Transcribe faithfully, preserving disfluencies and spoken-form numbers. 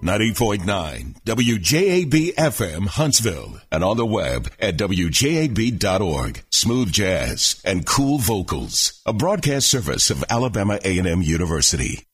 ninety point nine W J A B F M Huntsville, and on the web at W J A B dot org. Smooth jazz and cool vocals. A broadcast service of Alabama A and M University.